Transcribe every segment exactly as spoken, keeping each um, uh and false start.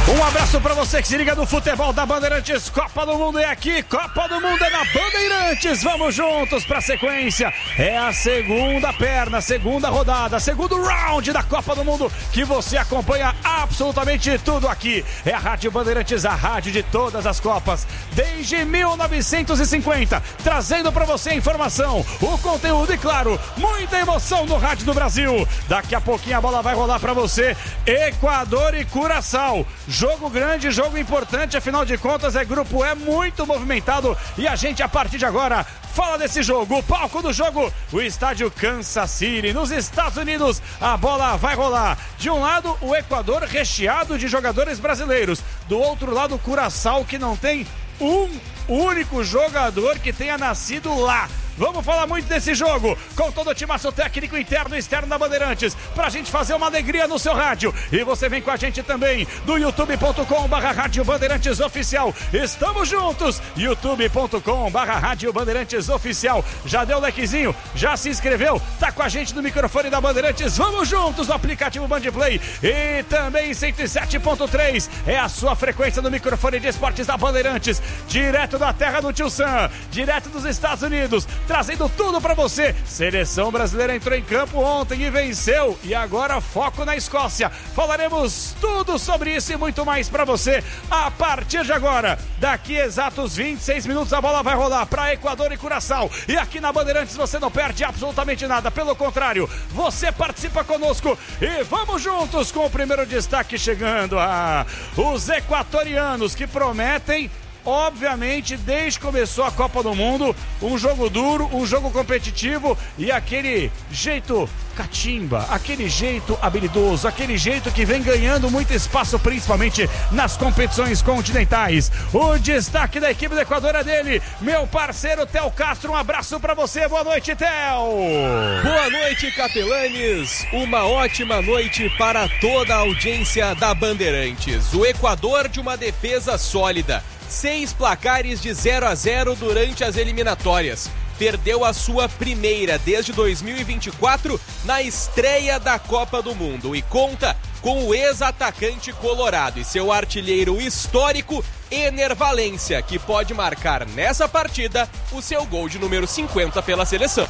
Um abraço pra você que se liga no futebol da Bandeirantes. Copa do Mundo é aqui, Copa do Mundo é na Bandeirantes. Vamos juntos pra sequência. É a segunda perna, segunda rodada, segundo round da Copa do Mundo que você acompanha absolutamente tudo aqui. É a Rádio Bandeirantes, a rádio de todas as Copas, desde mil novecentos e cinquenta, trazendo pra você a informação, o conteúdo e, claro, muita emoção no rádio do Brasil. Daqui a pouquinho a bola vai rolar pra você. Equador e Curaçao. Jogo grande, jogo importante, afinal de contas é grupo E muito movimentado e a gente a partir de agora fala desse jogo. O palco do jogo, o estádio Kansas City, nos Estados Unidos. A bola vai rolar. De um lado, o Equador recheado de jogadores brasileiros. Do outro lado, o Curaçao, que não tem um único jogador que tenha nascido lá. Vamos falar muito desse jogo, com todo o timaço técnico interno e externo da Bandeirantes, pra gente fazer uma alegria no seu rádio. E você vem com a gente também, do youtube ponto com barra Rádio Bandeirantes Oficial. Estamos juntos, youtube ponto com barra Rádio Bandeirantes Oficial. Já deu o likezinho? Já se inscreveu? Tá com a gente no microfone da Bandeirantes? Vamos juntos no aplicativo Bandplay. E também cento e sete ponto três é a sua frequência no microfone de esportes da Bandeirantes, direto da terra do Tio Sam, direto dos Estados Unidos, trazendo tudo pra você. Seleção brasileira entrou em campo ontem e venceu. E agora foco na Escócia. Falaremos tudo sobre isso e muito mais pra você a partir de agora. Daqui exatos vinte e seis minutos a bola vai rolar pra Equador e Curaçao. E aqui na Bandeirantes você não perde absolutamente nada. Pelo contrário, você participa conosco. E vamos juntos com o primeiro destaque chegando. Ah, os equatorianos que prometem, obviamente, desde que começou a Copa do Mundo, um jogo duro, um jogo competitivo e aquele jeito catimba, aquele jeito habilidoso, aquele jeito que vem ganhando muito espaço, principalmente nas competições continentais. O destaque da equipe do Equador é dele, meu parceiro Theo Castro. Um abraço pra você, boa noite, Theo. Boa noite, Capelanes. Uma ótima noite para toda a audiência da Bandeirantes. O Equador de uma defesa sólida. Seis placares de zero a zero durante as eliminatórias. Perdeu a sua primeira desde dois mil e vinte e quatro na estreia da Copa do Mundo e conta com o ex-atacante colorado e seu artilheiro histórico, Ener Valencia, que pode marcar nessa partida o seu gol de número cinquenta pela seleção.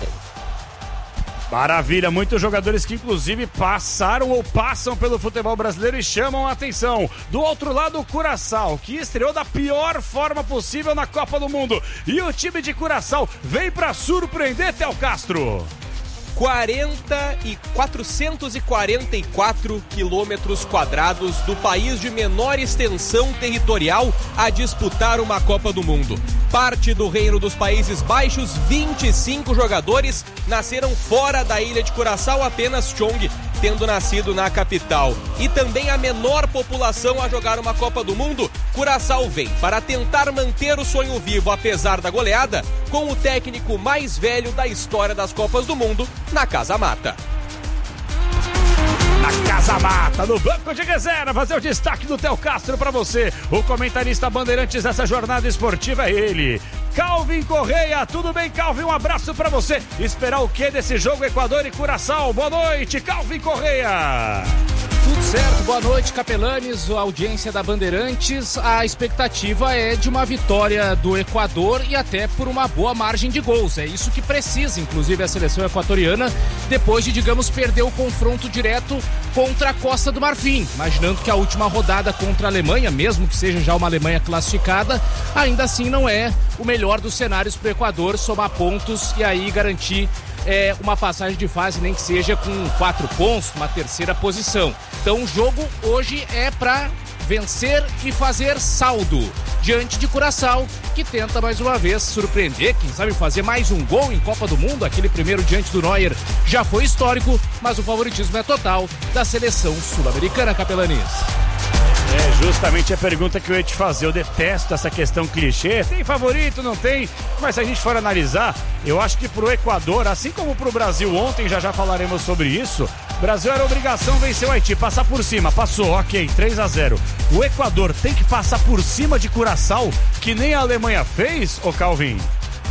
Maravilha, muitos jogadores que inclusive passaram ou passam pelo futebol brasileiro e chamam a atenção. Do outro lado, o Curaçao, que estreou da pior forma possível na Copa do Mundo. E o time de Curaçao vem para surpreender, Theo Castro. quarenta e quatrocentos e quarenta e quatro quilômetros quadrados do país de menor extensão territorial a disputar uma Copa do Mundo. Parte do Reino dos Países Baixos, vinte e cinco jogadores nasceram fora da ilha de Curaçao, apenas Chong tendo nascido na capital. E também a menor população a jogar uma Copa do Mundo. Curaçao vem para tentar manter o sonho vivo apesar da goleada, com o técnico mais velho da história das Copas do Mundo na Casa Mata. Na Casa Mata, no banco de reserva, fazer o destaque do Theo Castro para você. O comentarista Bandeirantes dessa jornada esportiva é ele, Calvin Correia. Tudo bem, Calvin? Um abraço para você. Esperar o que desse jogo Equador e Curaçao? Boa noite, Calvin Correia. Tudo certo, boa noite, Capelanes, a audiência da Bandeirantes. A expectativa é de uma vitória do Equador e até por uma boa margem de gols. É isso que precisa, inclusive, a seleção equatoriana, depois de, digamos, perder o confronto direto contra a Costa do Marfim. Imaginando que a última rodada contra a Alemanha, mesmo que seja já uma Alemanha classificada, ainda assim não é o melhor dos cenários para o Equador somar pontos e aí garantir É, uma passagem de fase, nem que seja com quatro pontos, uma terceira posição. Então o jogo hoje é para vencer e fazer saldo diante de Curaçao, que tenta mais uma vez surpreender, quem sabe fazer mais um gol em Copa do Mundo. Aquele primeiro diante do Neuer já foi histórico, mas o favoritismo é total da seleção sul-americana, Capelanes. É justamente a pergunta que eu ia te fazer. Eu detesto essa questão clichê. Tem favorito, não tem? Mas se a gente for analisar, eu acho que pro Equador, assim como pro Brasil ontem, já já falaremos sobre isso, Brasil era obrigação vencer o Haiti, passar por cima, passou, ok, três a zero. O Equador tem que passar por cima de Curaçao, que nem a Alemanha fez, ô Calvin?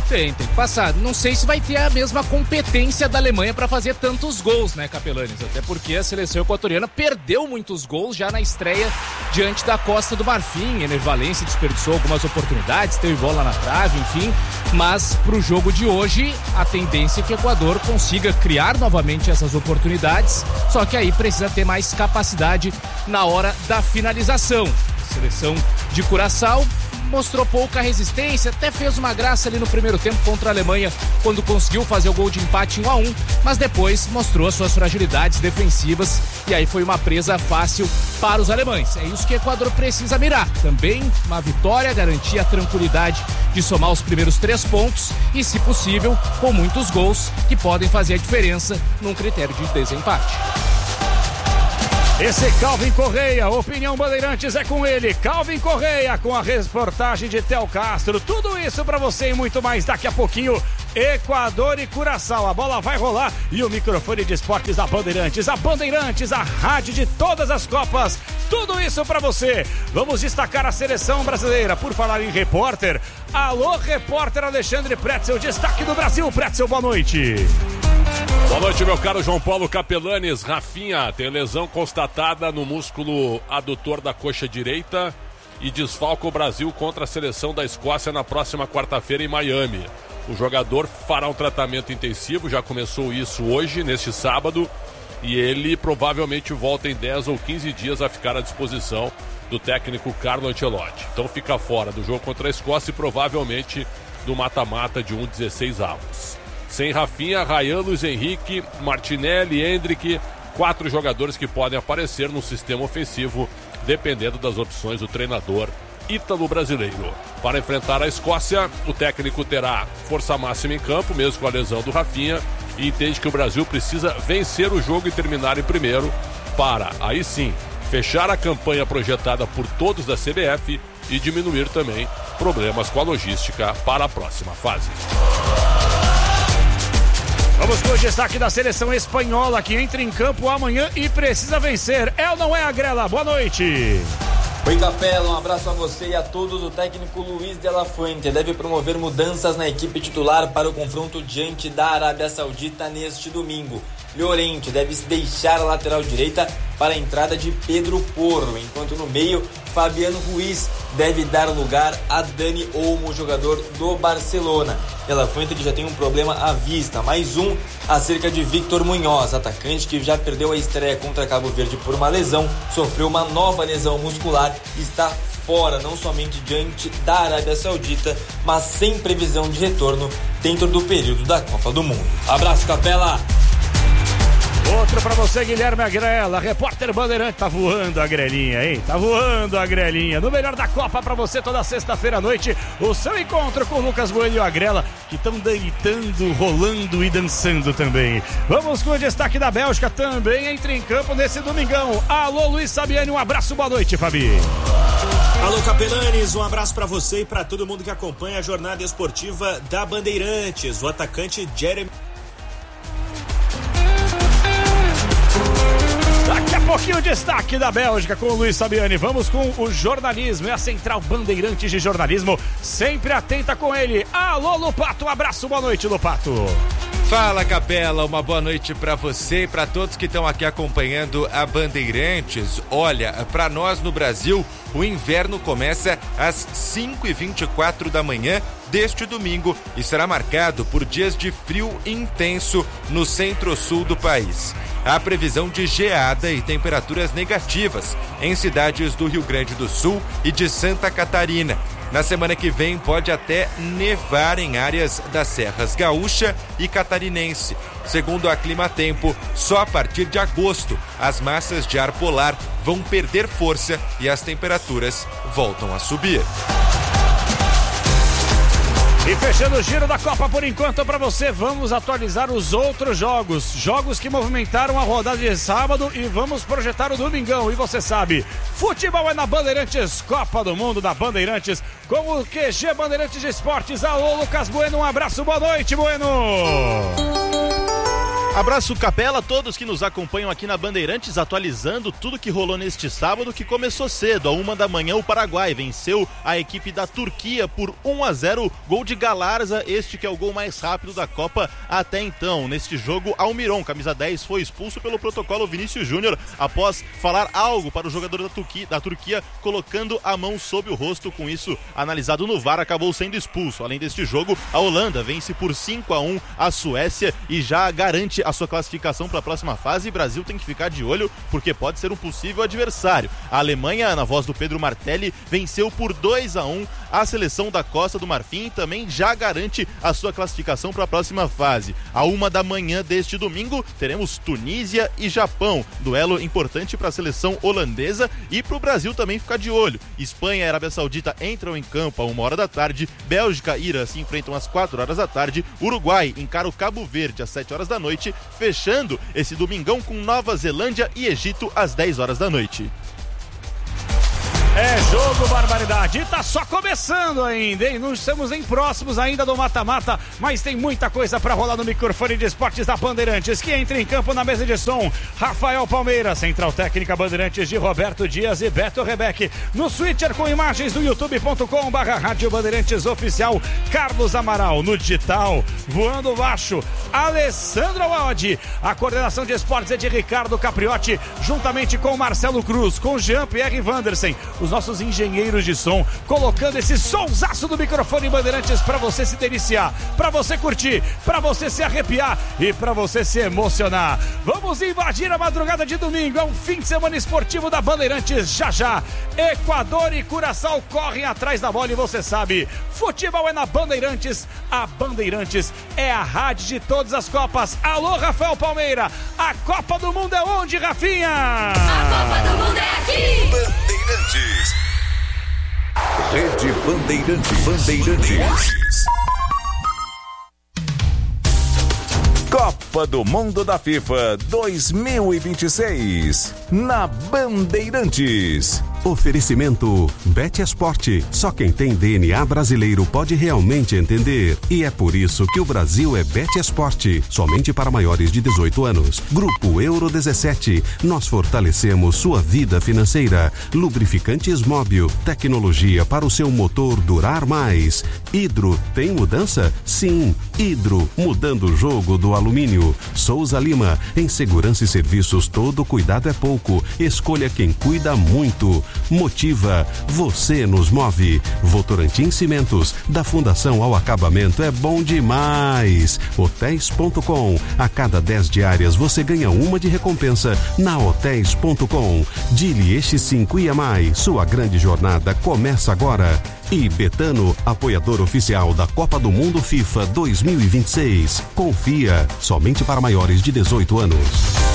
Tem, tem que passar. Não sei se vai ter a mesma competência da Alemanha para fazer tantos gols, né, Capelanes? Até porque a seleção equatoriana perdeu muitos gols já na estreia diante da Costa do Marfim. Ener Valencia desperdiçou algumas oportunidades, teve bola na trave, enfim. Mas pro jogo de hoje, a tendência é que o Equador consiga criar novamente essas oportunidades, só que aí precisa ter mais capacidade na hora da finalização. A seleção de Curaçao mostrou pouca resistência, até fez uma graça ali no primeiro tempo contra a Alemanha, quando conseguiu fazer o gol de empate um a um, mas depois mostrou as suas fragilidades defensivas e aí foi uma presa fácil para os alemães. É isso que o Equador precisa mirar. Também uma vitória, garantir a tranquilidade de somar os primeiros três pontos e, se possível, com muitos gols que podem fazer a diferença num critério de desempate. Esse Calvin Correia, Opinião Bandeirantes é com ele, Calvin Correia, com a reportagem de Theo Castro. Tudo isso pra você e muito mais daqui a pouquinho. Equador e Curaçao, a bola vai rolar e o microfone de esportes da Bandeirantes, a Bandeirantes, a rádio de todas as Copas, tudo isso pra você. Vamos destacar a seleção brasileira. Por falar em repórter, alô repórter Alexandre Pretzel, destaque do Brasil. Pretzel, boa noite. Boa noite, meu caro João Paulo Capelanes. Rafinha tem lesão constatada no músculo adutor da coxa direita e desfalca o Brasil contra a seleção da Escócia na próxima quarta-feira em Miami. O jogador fará um tratamento intensivo, já começou isso hoje, neste sábado, e ele provavelmente volta em dez ou quinze dias a ficar à disposição do técnico Carlo Ancelotti. Então fica fora do jogo contra a Escócia e provavelmente do mata-mata de um dezesseis avos. Sem Rafinha, Ryan, Luiz Henrique, Martinelli, Endrick, quatro jogadores que podem aparecer no sistema ofensivo, dependendo das opções do treinador ítalo-brasileiro. Para enfrentar a Escócia, o técnico terá força máxima em campo, mesmo com a lesão do Rafinha, e entende que o Brasil precisa vencer o jogo e terminar em primeiro para, aí sim, fechar a campanha projetada por todos da C B F e diminuir também problemas com a logística para a próxima fase. Vamos com o destaque da seleção espanhola, que entra em campo amanhã e precisa vencer. É ou não é, Agrela? Boa noite. Oi, Capela, um abraço a você e a todos. O técnico Luiz de la Fuente deve promover mudanças na equipe titular para o confronto diante da Arábia Saudita neste domingo. Llorente deve deixar a lateral direita para a entrada de Pedro Porro, enquanto no meio, Fabiano Ruiz deve dar lugar a Dani Olmo, jogador do Barcelona. De la Fuente já tem um problema à vista, mais um acerca de Victor Munhoz, atacante que já perdeu a estreia contra Cabo Verde por uma lesão, sofreu uma nova lesão muscular e está fora, não somente diante da Arábia Saudita, mas sem previsão de retorno dentro do período da Copa do Mundo. Abraço, Capela! Outro pra você, Guilherme Agrela, repórter Bandeirante. Tá voando a Grelinha, hein? Tá voando a Grelinha. No melhor da Copa pra você toda sexta-feira à noite, o seu encontro com o Lucas Bueno e o Agrela, que estão deitando, rolando e dançando também. Vamos com o destaque da Bélgica, também entra em campo nesse domingão. Alô, Luiz Sabiani, um abraço, boa noite, Fabi. Alô, Capelanes, um abraço pra você e pra todo mundo que acompanha a jornada esportiva da Bandeirantes. O atacante Jeremy... Daqui a pouquinho o destaque da Bélgica com o Luiz Sabiani. Vamos com o jornalismo, é a Central Bandeirantes de Jornalismo, sempre atenta com ele. Alô, Lupato, um abraço, boa noite, Lupato. Fala, Capela, uma boa noite para você e para todos que estão aqui acompanhando a Bandeirantes. Olha, para nós no Brasil, o inverno começa às cinco e vinte e quatro da manhã deste domingo e será marcado por dias de frio intenso no centro-sul do país. Há previsão de geada e temperaturas negativas em cidades do Rio Grande do Sul e de Santa Catarina. Na semana que vem pode até nevar em áreas das Serras Gaúcha e Catarinense. Segundo a Climatempo, só a partir de agosto as massas de ar polar vão perder força e as temperaturas voltam a subir. E fechando o giro da Copa por enquanto para você, vamos atualizar os outros jogos. Jogos que movimentaram a rodada de sábado e vamos projetar o domingão. E você sabe, futebol é na Bandeirantes, Copa do Mundo da Bandeirantes, com o Q G Bandeirantes de Esportes. Alô, Lucas Bueno, um abraço, boa noite, Bueno. Abraço, Capela, a todos que nos acompanham aqui na Bandeirantes, atualizando tudo que rolou neste sábado, que começou cedo. A uma da manhã, o Paraguai venceu a equipe da Turquia por um a zero, gol de Galarza, este que é o gol mais rápido da Copa até então. Neste jogo, Almiron, camisa dez, foi expulso pelo protocolo Vinícius Júnior após falar algo para o jogador da Turquia, da Turquia, colocando a mão sob o rosto. Com isso, analisado no V A R, acabou sendo expulso. Além deste jogo, a Holanda vence por cinco a um a Suécia e já garante a sua classificação para a próxima fase. Brasil tem que ficar de olho porque pode ser um possível adversário. A Alemanha, na voz do Pedro Martelli, venceu por dois a um a seleção da Costa do Marfim e também já garante a sua classificação para a próxima fase. A uma da manhã deste domingo teremos Tunísia e Japão, duelo importante para a seleção holandesa e para o Brasil também ficar de olho. Espanha e Arábia Saudita entram em campo a uma hora da tarde, Bélgica e Irã se enfrentam às quatro horas da tarde, Uruguai encara o Cabo Verde às sete horas da noite, fechando esse domingão com Nova Zelândia e Egito às dez horas da noite. É jogo, barbaridade. E tá só começando ainda, hein? Não estamos em próximos ainda do mata-mata, mas tem muita coisa pra rolar no microfone de esportes da Bandeirantes, que entra em campo na mesa de som. Rafael Palmeira, central técnica Bandeirantes de Roberto Dias e Beto Rebeck. No switcher com imagens do youtube ponto com barra Rádio Bandeirantes Oficial, Carlos Amaral. No digital, voando baixo, Alessandro Aldi. A coordenação de esportes é de Ricardo Capriotti, juntamente com Marcelo Cruz, com Jean-Pierre Vandersen. Os nossos engenheiros de som, colocando esse sonsaço do microfone Bandeirantes para você se deliciar, para você curtir, para você se arrepiar e para você se emocionar. Vamos invadir a madrugada de domingo, é um fim de semana esportivo da Bandeirantes. Já já, Equador e Curaçao correm atrás da bola e você sabe, futebol é na Bandeirantes, a Bandeirantes é a rádio de todas as Copas. Alô, Rafael Palmeira, a Copa do Mundo é onde, Rafinha? A Copa do Mundo é aqui! Bandeirantes. Rede Bandeirantes. Bandeirantes. Copa do Mundo da FIFA dois mil e vinte e seis na Bandeirantes. Oferecimento Betesport. Só quem tem D N A brasileiro pode realmente entender. E é por isso que o Brasil é Betesport. Somente para maiores de dezoito anos. Grupo Euro dezessete. Nós fortalecemos sua vida financeira. Lubrificantes Móbil. Tecnologia para o seu motor durar mais. Hidro. Tem mudança? Sim. Hidro. Mudando o jogo do alumínio. Souza Lima. Em segurança e serviços, todo cuidado é pouco. Escolha quem cuida muito. Motiva, você nos move. Votorantim Cimentos, da fundação ao acabamento é bom demais. Hotéis ponto com, a cada dez diárias você ganha uma de recompensa na Hotéis ponto com. Dili Este cinco I A M I, sua grande jornada começa agora. E Betano, apoiador oficial da Copa do Mundo FIFA dois mil e vinte e seis. Confia, somente para maiores de dezoito anos.